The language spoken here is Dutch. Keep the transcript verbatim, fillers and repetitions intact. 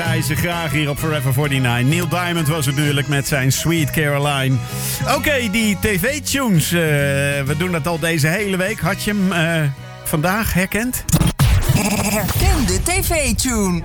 draaien ze graag hier op Forever negenenveertig. Neil Diamond was het natuurlijk met zijn Sweet Caroline. Oké, okay, die tv-tunes. Uh, we doen dat al deze hele week. Had je hem uh, vandaag herkend? Herken de tv-tune.